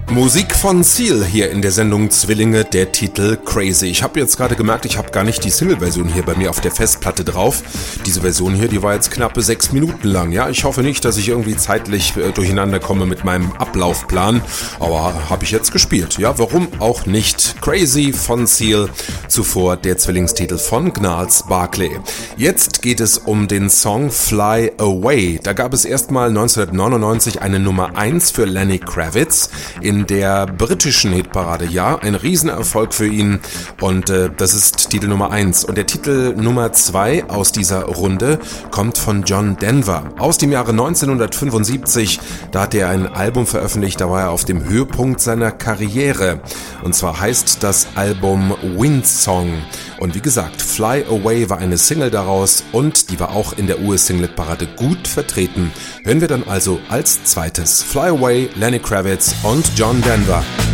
Musik von Seal hier in der Sendung Zwillinge, der Titel Crazy. Ich habe jetzt gerade gemerkt, ich habe gar nicht die Single-Version hier bei mir auf der Festplatte drauf. Diese Version hier, die war jetzt knappe 6 Minuten lang. Ja, ich hoffe nicht, dass ich irgendwie zeitlich durcheinander komme mit meinem Ablaufplan, aber habe ich jetzt gespielt. Ja, warum auch nicht? Crazy von Seal, zuvor der Zwillingstitel von Gnarls Barkley. Jetzt geht es um den Song Fly Away. Da gab es erstmal 1999 eine Nummer 1 für Lenny Kravitz in der britischen Hitparade. Ja, ein Riesenerfolg für ihn und das ist Titel Nummer 1. Und der Titel Nummer 2 aus dieser Runde kommt von John Denver aus dem Jahre 1975. Da hat er ein Album veröffentlicht, da war er auf dem Höhepunkt seiner Karriere. Und zwar heißt das Album Wind Song. Und wie gesagt, Fly Away war eine Single daraus und die war auch in der US-Single-Parade gut vertreten. Hören wir dann also als zweites Fly Away, Lenny Kravitz und John Denver.